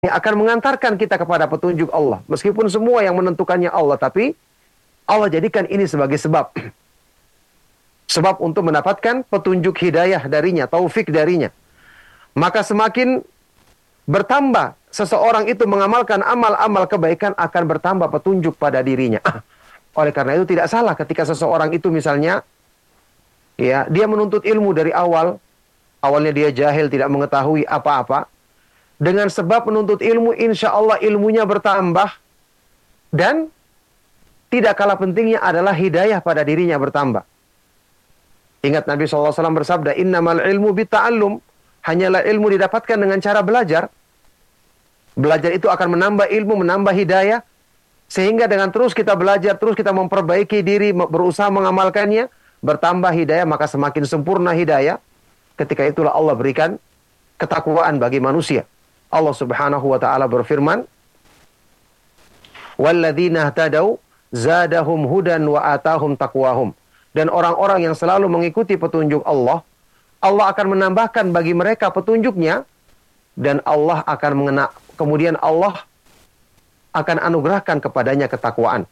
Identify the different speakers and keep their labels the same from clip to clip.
Speaker 1: yang akan mengantarkan kita kepada petunjuk Allah. Meskipun semua yang menentukannya Allah, tapi Allah jadikan ini sebagai sebab. Sebab untuk mendapatkan petunjuk hidayah darinya, taufik darinya. Maka semakin bertambah seseorang itu mengamalkan amal-amal kebaikan, akan bertambah petunjuk pada dirinya. Oleh karena itu tidak salah ketika seseorang itu misalnya, ya, dia menuntut ilmu dari awalnya dia jahil, tidak mengetahui apa-apa. Dengan sebab menuntut ilmu, insya Allah ilmunya bertambah. Dan tidak kalah pentingnya adalah hidayah pada dirinya bertambah. Ingat Nabi SAW bersabda, innamal ilmu bitta'allum. Hanyalah ilmu didapatkan dengan cara belajar. Belajar itu akan menambah ilmu, menambah hidayah. Sehingga dengan terus kita belajar, terus kita memperbaiki diri, berusaha mengamalkannya, bertambah hidayah, maka semakin sempurna hidayah. Ketika itulah Allah berikan ketakwaan bagi manusia. Allah Subhanahu wa taala berfirman, "Walladzina ihtadaw zadahum hudan wa atahum taqwahum." Dan orang-orang yang selalu mengikuti petunjuk Allah, Allah akan menambahkan bagi mereka petunjuknya, dan Allah akan kemudian Allah akan anugerahkan kepadanya ketakwaan.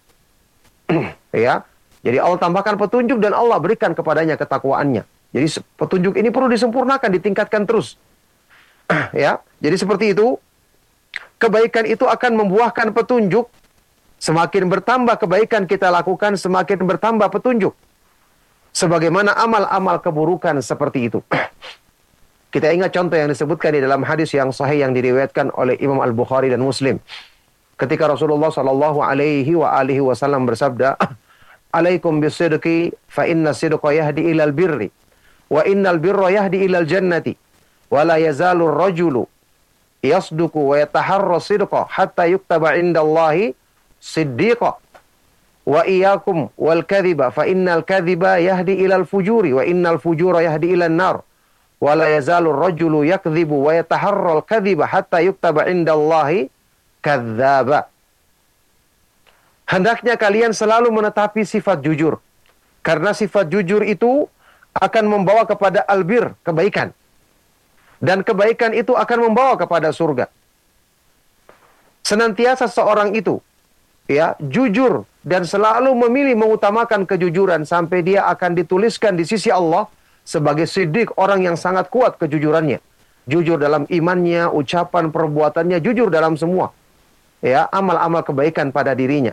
Speaker 1: Ya. Jadi Allah tambahkan petunjuk dan Allah berikan kepadanya ketakwaannya. Jadi petunjuk ini perlu disempurnakan, ditingkatkan terus. Ya. Jadi seperti itu, kebaikan itu akan membuahkan petunjuk. Semakin bertambah kebaikan kita lakukan, semakin bertambah petunjuk. Sebagaimana amal-amal keburukan seperti itu. Kita ingat contoh yang disebutkan di dalam hadis yang sahih yang diriwayatkan oleh Imam Al-Bukhari dan Muslim. Ketika Rasulullah sallallahu alaihi wasallam bersabda, "Alaikum bisidqi fa inna sidqa yahdi ilal birri wa innal birra yahdi ilal jannati wa la yazalu ar-rajulu yasduqu wa yataharra sidqa hatta yuktaba indallahi siddiqa. Wa iyyakum wal kadhiba fa innal kadhiba yahdi ilal fujuri wa innal fujura yahdi ilan nar wa la yazalu ar-rajulu yakdhibu wa yataharra al-kadhiba hatta yuktaba indallahi kadzdzaba." Hendaknya kalian selalu menetapi sifat jujur, karena sifat jujur itu akan membawa kepada albir, kebaikan, dan kebaikan itu akan membawa kepada surga. Senantiasa seorang itu, ya, jujur dan selalu memilih mengutamakan kejujuran sampai dia akan dituliskan di sisi Allah sebagai siddiq, orang yang sangat kuat kejujurannya. Jujur dalam imannya, ucapan, perbuatannya, jujur dalam semua. Ya, amal-amal kebaikan pada dirinya.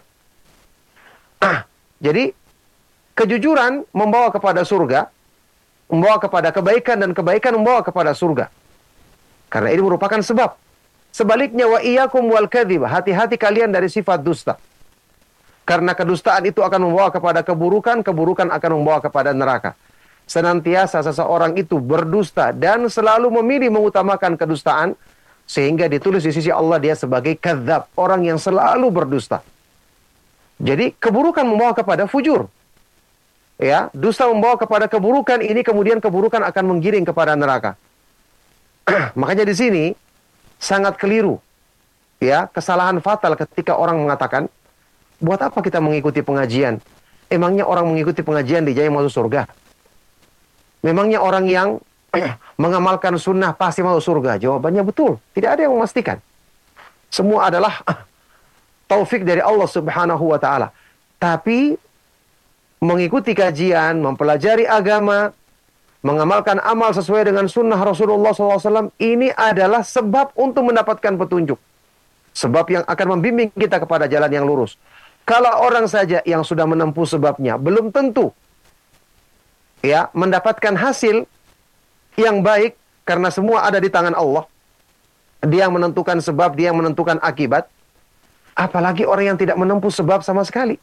Speaker 1: Jadi, kejujuran membawa kepada surga, membawa kepada kebaikan, dan kebaikan membawa kepada surga. Karena ini merupakan sebab. Sebaliknya, wa iyyakum wal kadhib, hati-hati kalian dari sifat dusta. Karena kedustaan itu akan membawa kepada keburukan, keburukan akan membawa kepada neraka. Senantiasa seseorang itu berdusta dan selalu memilih mengutamakan kedustaan, sehingga ditulis di sisi Allah dia sebagai kadzab, orang yang selalu berdusta. Jadi keburukan membawa kepada fujur. Ya, dusta membawa kepada keburukan, ini kemudian keburukan akan menggiring kepada neraka. Makanya di sini sangat keliru. Ya, kesalahan fatal ketika orang mengatakan, buat apa kita mengikuti pengajian? Emangnya orang mengikuti pengajian dijamin masuk surga? Memangnya orang yang mengamalkan sunnah pasti masuk surga? Jawabannya betul. Tidak ada yang memastikan. Semua adalah taufik dari Allah Subhanahu wa ta'ala. Tapi mengikuti kajian, mempelajari agama, mengamalkan amal sesuai dengan sunnah Rasulullah SAW, ini adalah sebab untuk mendapatkan petunjuk. Sebab yang akan membimbing kita kepada jalan yang lurus. Kalau orang saja yang sudah menempuh sebabnya, belum tentu ya mendapatkan hasil yang baik, karena semua ada di tangan Allah. Dia yang menentukan sebab, dia yang menentukan akibat. Apalagi orang yang tidak menempuh sebab sama sekali.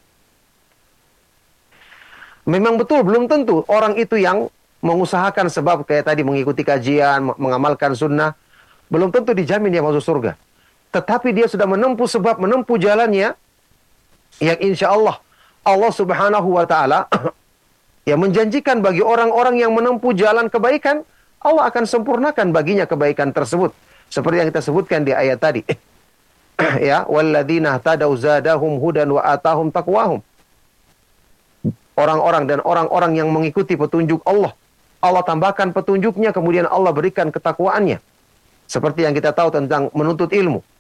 Speaker 1: Memang betul, belum tentu orang itu yang mengusahakan sebab, kayak tadi mengikuti kajian, mengamalkan sunnah, belum tentu dijamin dia masuk surga. Tetapi dia sudah menempuh sebab, menempuh jalannya, yang insya Allah, Allah Subhanahu wa ta'ala yang menjanjikan bagi orang-orang yang menempuh jalan kebaikan, Allah akan sempurnakan baginya kebaikan tersebut. Seperti yang kita sebutkan di ayat tadi. Ya, walladzina ihtadaw zadahum hudan wa atahum taqwahum. Orang-orang dan orang-orang yang mengikuti petunjuk Allah, Allah tambahkan petunjuknya, kemudian Allah berikan ketakwaannya. Seperti yang kita tahu tentang menuntut ilmu.